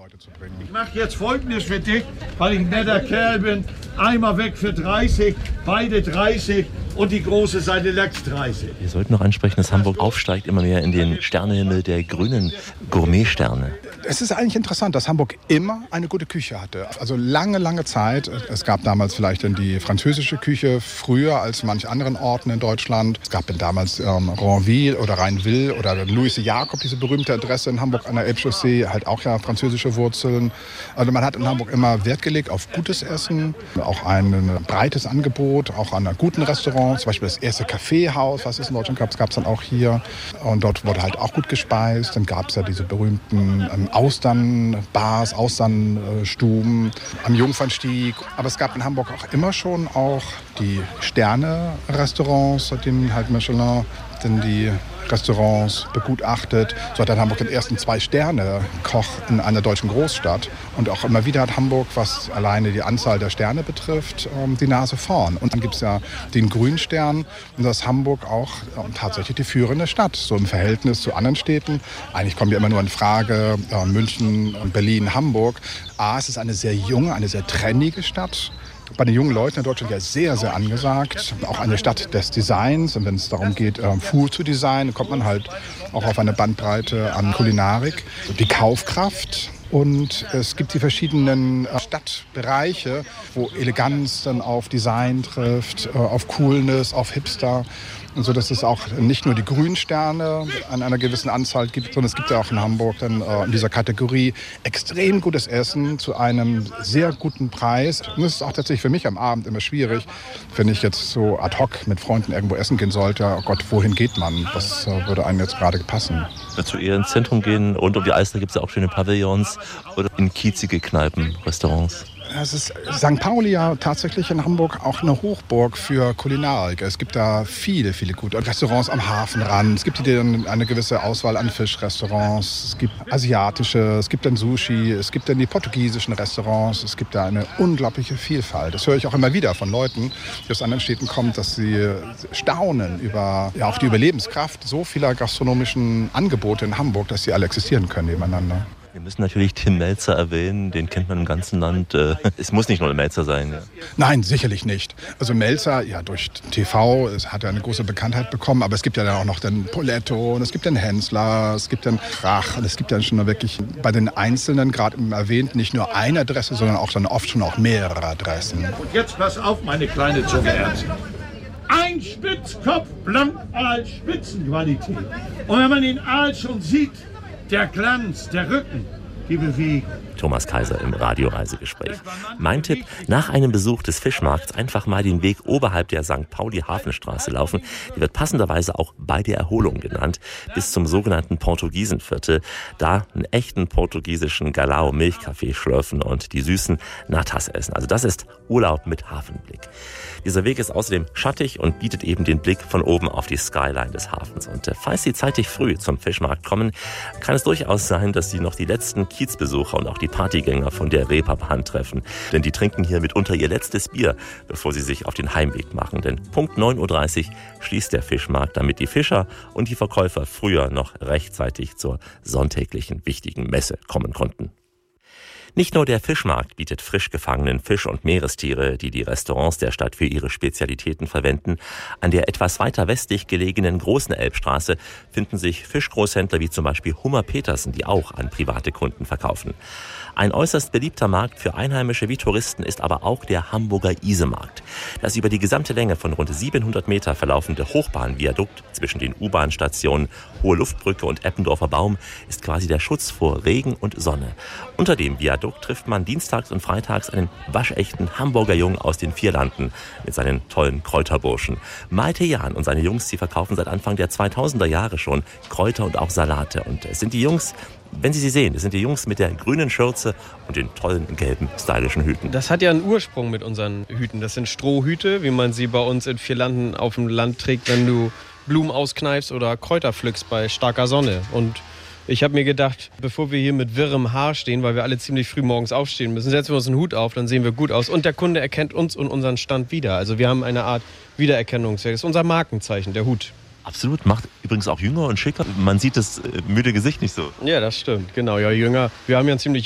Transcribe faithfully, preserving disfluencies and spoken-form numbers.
Leute zu bringen. Ich mache jetzt Folgendes für dich, weil ich ein netter Kerl bin. Einmal weg für dreißig, beide dreißig und die große Seite Lachs dreißig. Wir sollten noch ansprechen, dass Hamburg aufsteigt immer mehr in den Sternehimmel der grünen Gourmetsterne. Es ist eigentlich interessant, dass Hamburg immer eine gute Küche hatte. Also lange, lange Zeit. Es gab damals vielleicht dann die französische Küche früher als manch anderen Orten in Deutschland. Es gab dann damals ähm, Ranville oder Rheinville oder Louis Jakob, diese berühmte Adresse in Hamburg an der Elbchaussee, halt auch ja französische Wurzeln. Also man hat in Hamburg immer Wert gelegt auf gutes Essen, auch ein breites Angebot, auch an guten Restaurants. Zum Beispiel das erste Kaffeehaus, was es in Deutschland gab, gab es dann auch hier. Und dort wurde halt auch gut gespeist. Dann gab es ja diese berühmten ähm, Austernbars, Austernstuben am Jungfernstieg. Aber es gab in Hamburg auch immer schon auch die Sterne-Restaurants, seitdem halt Michelin denn die Restaurants begutachtet. So hat dann Hamburg den ersten Zwei-Sterne-Koch in einer deutschen Großstadt. Und auch immer wieder hat Hamburg, was alleine die Anzahl der Sterne betrifft, die Nase vorn. Und dann gibt es ja den Grünstern. Und da ist Hamburg auch tatsächlich die führende Stadt. So im Verhältnis zu anderen Städten. Eigentlich kommen ja immer nur in Frage äh, München, Berlin, Hamburg. A, es ist eine sehr junge, eine sehr trendige Stadt. Bei den jungen Leuten in Deutschland ja sehr, sehr angesagt. Auch eine Stadt des Designs. Und wenn es darum geht, äh, Food zu designen, kommt man halt auch auf eine Bandbreite an Kulinarik. Die Kaufkraft. Und es gibt die verschiedenen Stadtbereiche, wo Eleganz dann auf Design trifft, auf Coolness, auf Hipster. Und so, dass es auch nicht nur die Grünsterne an einer gewissen Anzahl gibt, sondern es gibt ja auch in Hamburg dann äh, in dieser Kategorie extrem gutes Essen zu einem sehr guten Preis. Und das ist auch tatsächlich für mich am Abend immer schwierig, wenn ich jetzt so ad hoc mit Freunden irgendwo essen gehen sollte. Oh Gott, wohin geht man? Was äh, würde einem jetzt gerade passen? Dazu eher ins Zentrum gehen. Rund um die Alster gibt es ja auch schöne Pavillons oder in kiezige Kneipen, Restaurants. Es ist Sankt Pauli ja tatsächlich in Hamburg auch eine Hochburg für Kulinarik. Es gibt da viele, viele gute Restaurants am Hafenrand. Es gibt hier eine gewisse Auswahl an Fischrestaurants. Es gibt asiatische, es gibt dann Sushi, es gibt dann die portugiesischen Restaurants. Es gibt da eine unglaubliche Vielfalt. Das höre ich auch immer wieder von Leuten, die aus anderen Städten kommen, dass sie staunen über ja, auch die Überlebenskraft so vieler gastronomischen Angebote in Hamburg, dass sie alle existieren können nebeneinander. Wir müssen natürlich Tim Mälzer erwähnen, den kennt man im ganzen Land. Es muss nicht nur ein Mälzer sein. Ja. Nein, sicherlich nicht. Also Mälzer, ja, durch T V es hat er eine große Bekanntheit bekommen, aber es gibt ja dann auch noch den Poletto und es gibt den Hensler, es gibt den Krach und es gibt dann schon wirklich bei den Einzelnen, gerade erwähnt, nicht nur eine Adresse, sondern auch dann oft schon auch mehrere Adressen. Und jetzt pass auf, meine kleine Zungeärztin. Ein Spitzkopf Blankaal Spitzenqualität. Und wenn man den Aal schon sieht, der Glanz, der Rücken, die Bewegung. Thomas Kaiser im Radioreisegespräch. Mein Tipp, nach einem Besuch des Fischmarkts einfach mal den Weg oberhalb der Sankt Pauli-Hafenstraße laufen. Die wird passenderweise auch bei der Erholung genannt, bis zum sogenannten Portugiesenviertel. Da einen echten portugiesischen Galao-Milchkaffee schlürfen und die süßen Natas essen. Also das ist Urlaub mit Hafenblick. Dieser Weg ist außerdem schattig und bietet eben den Blick von oben auf die Skyline des Hafens. Und falls Sie zeitig früh zum Fischmarkt kommen, kann es durchaus sein, dass Sie noch die letzten Kiezbesucher und auch die Partygänger von der Reeperbahn treffen. Denn die trinken hier mitunter ihr letztes Bier, bevor sie sich auf den Heimweg machen. Denn Punkt neun Uhr dreißig schließt der Fischmarkt, damit die Fischer und die Verkäufer früher noch rechtzeitig zur sonntäglichen wichtigen Messe kommen konnten. Nicht nur der Fischmarkt bietet frisch gefangenen Fisch und Meerestiere, die die Restaurants der Stadt für ihre Spezialitäten verwenden. An der etwas weiter westlich gelegenen Großen Elbstraße finden sich Fischgroßhändler wie zum Beispiel Hummer Petersen, die auch an private Kunden verkaufen. Ein äußerst beliebter Markt für Einheimische wie Touristen ist aber auch der Hamburger Isemarkt. Das über die gesamte Länge von rund siebenhundert Meter verlaufende Hochbahnviadukt zwischen den U-Bahn-Stationen Hohe Luftbrücke und Eppendorfer Baum ist quasi der Schutz vor Regen und Sonne. Unter dem Viadukt trifft man dienstags und freitags einen waschechten Hamburger Jungen aus den Vierlanden mit seinen tollen Kräuterburschen. Malte Jahn und seine Jungs, die verkaufen seit Anfang der zweitausender Jahre schon Kräuter und auch Salate. Und es sind die Jungs, wenn Sie sie sehen, das sind die Jungs mit der grünen Schürze und den tollen gelben, stylischen Hüten. Das hat ja einen Ursprung mit unseren Hüten. Das sind Strohhüte, wie man sie bei uns in Vierlanden auf dem Land trägt, wenn du Blumen auskneifst oder Kräuter pflückst bei starker Sonne. Und ich habe mir gedacht, bevor wir hier mit wirrem Haar stehen, weil wir alle ziemlich früh morgens aufstehen müssen, setzen wir uns einen Hut auf, dann sehen wir gut aus. Und der Kunde erkennt uns und unseren Stand wieder. Also wir haben eine Art Wiedererkennungswert. Das ist unser Markenzeichen, der Hut. Absolut, macht übrigens auch jünger und schicker. Man sieht das müde Gesicht nicht so. Ja, das stimmt, genau. Ja, jünger. Wir haben ja ein ziemlich